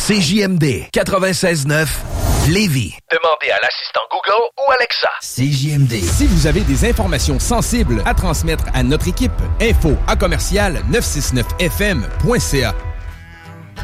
CJMD 96.9 Lévis. Demandez à l'assistant Google ou Alexa. CJMD. Si vous avez des informations sensibles à transmettre à notre équipe, info@969fm.ca